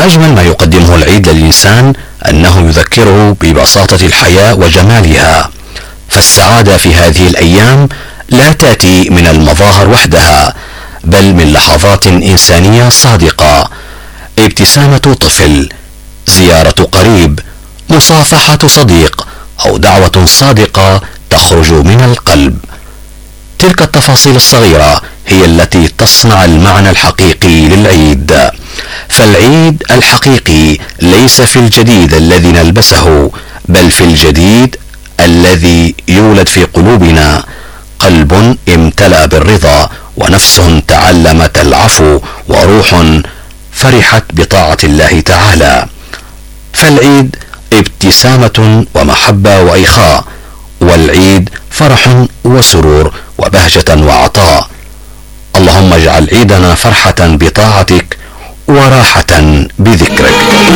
أجمل ما يقدمه العيد للإنسان أنه يذكره ببساطة الحياة وجمالها، فالسعادة في هذه الأيام لا تأتي من المظاهر وحدها، بل من لحظات إنسانية صادقة، ابتسامة طفل، زيارة قريب، مصافحة صديق، أو دعوة صادقة تخرج من القلب. تلك التفاصيل الصغيرة هي التي تصنع المعنى الحقيقي للعيد. فالعيد الحقيقي ليس في الجديد الذي نلبسه، بل في الجديد الذي يولد في قلوبنا، قلب امتلأ بالرضا، ونفس تعلمت العفو، وروح فرحت بطاعة الله تعالى. فالعيد ابتسامة ومحبة وإخاء، والعيد فرح وسرور وبهجة وعطاء. اللهم اجعل عيدنا فرحة بطاعتك وراحة بذكرك.